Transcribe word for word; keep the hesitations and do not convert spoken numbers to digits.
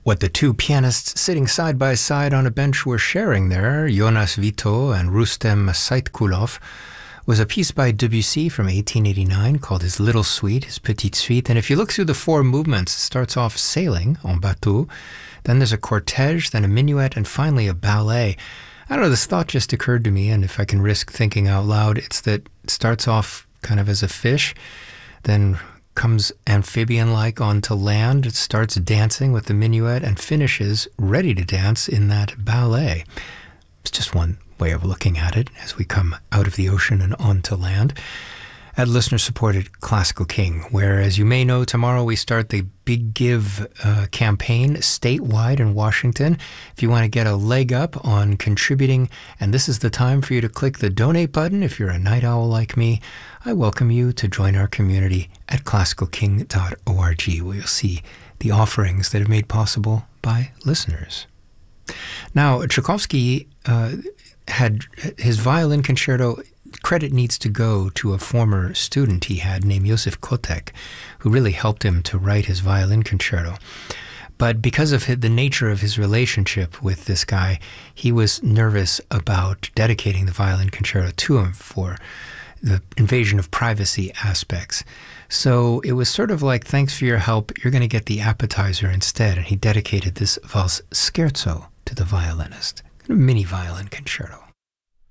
What the two pianists sitting side by side on a bench were sharing there, Jonas Vito and Rustem Saitkulov, was a piece by Debussy from eighteen eighty-nine called his Little Suite, his Petite Suite. And if you look through the four movements, it starts off sailing, en bateau, then there's a cortege, then a minuet, and finally a ballet. I don't know, this thought just occurred to me, and if I can risk thinking out loud, it's that it starts off kind of as a fish, then comes amphibian-like onto land, it starts dancing with the minuet, and finishes ready to dance in that ballet. It's just one way of looking at it as we come out of the ocean and onto land. At listener-supported Classical King, where, as you may know, tomorrow we start the Big Give uh, campaign statewide in Washington. If you want to get a leg up on contributing, and this is the time for you to click the donate button if you're a night owl like me, I welcome you to join our community at classical king dot org, where you'll see the offerings that are made possible by listeners. Now, Tchaikovsky uh, had his violin concerto. Credit needs to go to a former student he had named Josef Kotek, who really helped him to write his violin concerto. But because of the nature of his relationship with this guy, he was nervous about dedicating the violin concerto to him for the invasion of privacy aspects. So it was sort of like, thanks for your help, you're going to get the appetizer instead. And he dedicated this valse scherzo to the violinist, a mini violin concerto.